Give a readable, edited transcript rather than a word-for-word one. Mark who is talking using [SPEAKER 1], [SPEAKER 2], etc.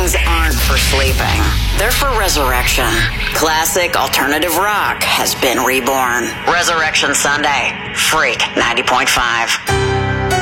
[SPEAKER 1] Evenings aren't for sleeping. They're for resurrection. Classic alternative rock has been reborn. Resurrection Sunday. Freak 90.5.